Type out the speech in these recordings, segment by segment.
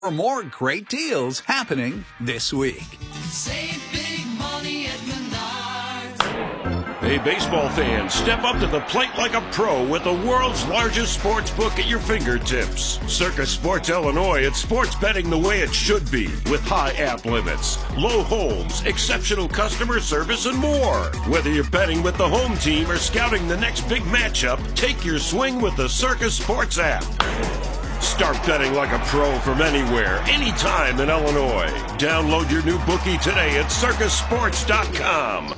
For more great deals happening this week. Save big money at Menards. Hey, baseball fans, step up to the plate like a pro with the world's largest sports book at your fingertips. Circus Sports Illinois, it's sports betting the way it should be, with high app limits, low holds, exceptional customer service, and more. Whether you're betting with the home team or scouting the next big matchup, take your swing with the Circus Sports app. Start betting like a pro from anywhere, anytime in Illinois. Download your new bookie today at circusports.com.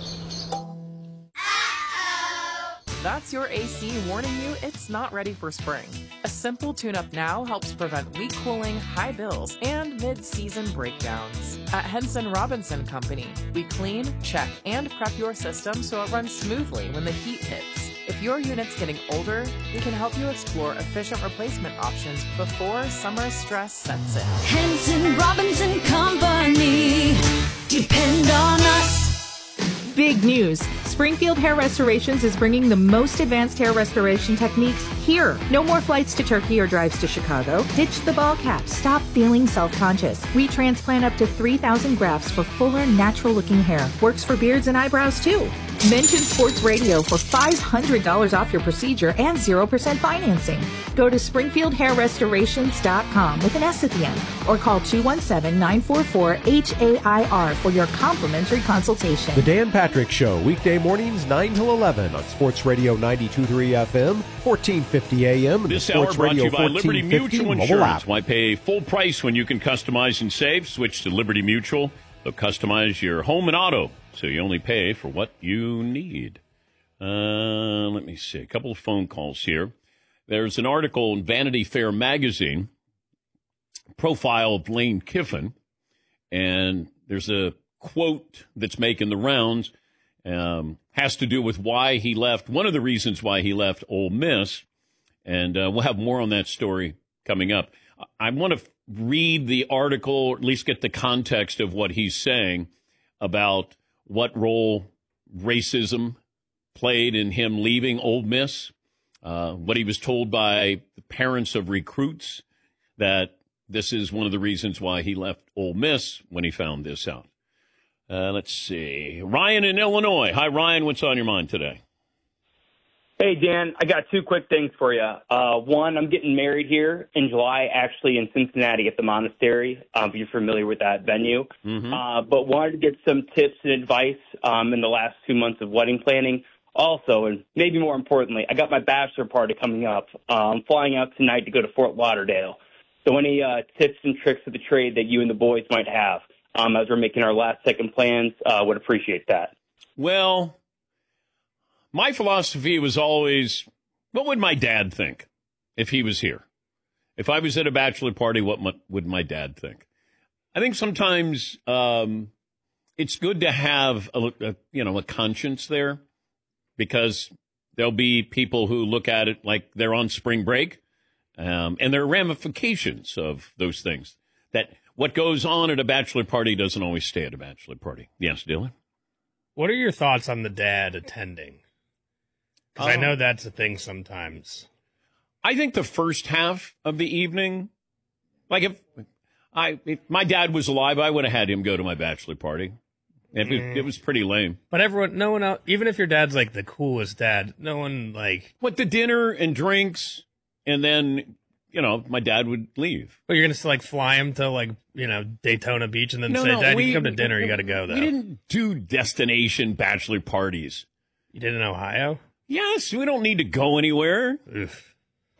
That's your AC warning you it's not ready for spring. A simple tune-up now helps prevent weak cooling, high bills, and mid-season breakdowns. At Henson Robinson Company, we clean, check, and prep your system so it runs smoothly when the heat hits. If your unit's getting older, we can help you explore efficient replacement options before summer stress sets in. Henson Robinson Company. Depend on us. Big news. Springfield Hair Restorations is bringing the most advanced hair restoration techniques here. No more flights to Turkey or drives to Chicago. Ditch the ball cap. Stop feeling self-conscious. We transplant up to 3,000 grafts for fuller, natural-looking hair. Works for beards and eyebrows, too. Mention Sports Radio for $500 off your procedure and 0% financing. Go to SpringfieldHairRestorations.com with an S at the end or call 217-944-HAIR for your complimentary consultation. The Dan Patrick Show, weekday mornings 9 till 11 on Sports Radio 92.3 FM, 1450 AM. And This Sports hour brought to Radio you by Liberty 1450 Mutual mobile app. Insurance. Why pay full price when you can customize and save? Switch to Liberty Mutual. They'll customize your home and auto, so you only pay for what you need. Let me see. A couple of phone calls here. There's an article in Vanity Fair magazine, profile of Lane Kiffin, and there's a quote that's making the rounds. Has to do with why he left, one of the reasons why he left Ole Miss, and we'll have more on that story coming up. I want to read the article, or at least get the context of what he's saying about what role racism played in him leaving Ole Miss, what he was told by the parents of recruits, that this is one of the reasons why he left Ole Miss when he found this out. Let's see. Ryan in Illinois. Hi, Ryan. What's on your mind today? Hey, Dan, I got two quick things for you. One, I'm getting married here in July, actually in Cincinnati at the Monastery, if you're familiar with that venue. Mm-hmm. But wanted to get some tips and advice in the last 2 months of wedding planning. Also, and maybe more importantly, I got my bachelor party coming up. I'm flying out tonight to go to Fort Lauderdale. So any tips and tricks of the trade that you and the boys might have as we're making our last-second plans, would appreciate that. Well, my philosophy was always, what would my dad think if he was here? If I was at a bachelor party, what would my dad think? I think sometimes it's good to have a conscience there, because there'll be people who look at it like they're on spring break, and there are ramifications of those things. That what goes on at a bachelor party doesn't always stay at a bachelor party. Yes, Dylan? What are your thoughts on the dad attending? Because I know that's a thing sometimes. I think the first half of the evening, like if my dad was alive, I would have had him go to my bachelor party. It was pretty lame. But no one else, even if your dad's like the coolest dad, no one like. What, the dinner and drinks, and then, my dad would leave. But you're going to like fly him to Daytona Beach and then Dad, you can come to dinner, you got to go though. We didn't do destination bachelor parties. You did in Ohio? Yes, we don't need to go anywhere. Oof.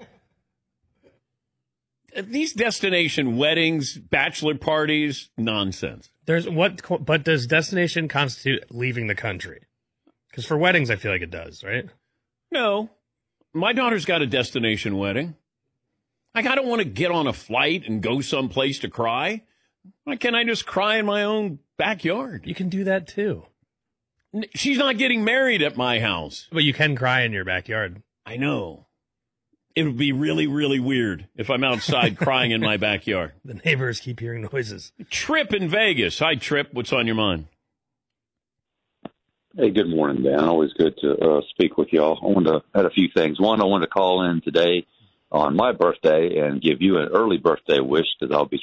These destination weddings, bachelor parties, nonsense. But does destination constitute leaving the country? Because for weddings, I feel like it does, right? No. My daughter's got a destination wedding. Like, I don't want to get on a flight and go someplace to cry. Why can't I just cry in my own backyard? You can do that, too. She's not getting married at my house. But you can cry in your backyard. I know. It would be really, really weird if I'm outside crying in my backyard. The neighbors keep hearing noises. Trip in Vegas. Hi, Trip. What's on your mind? Hey, good morning, Dan. Always good to speak with y'all. I had a few things. One, I wanted to call in today on my birthday and give you an early birthday wish because I'll be